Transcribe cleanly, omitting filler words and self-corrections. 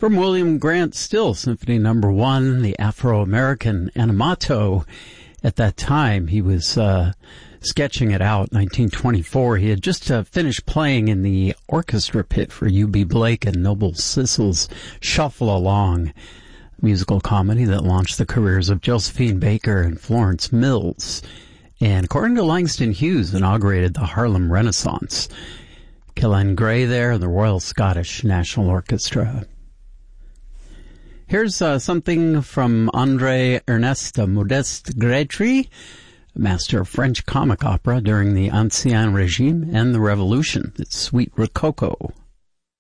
From William Grant Still, Symphony No. 1, the Afro-American Animato. At that time, he was sketching it out, 1924. He had just finished playing in the orchestra pit for U.B. Blake and Noble Sissle's Shuffle Along, musical comedy that launched the careers of Josephine Baker and Florence Mills, and according to Langston Hughes, inaugurated the Harlem Renaissance. Killen Gray there, the Royal Scottish National Orchestra. Here's something from André Ernest Modeste Grétry, master of French comic opera during the Ancien Régime and the Revolution. It's Sweet Rococo.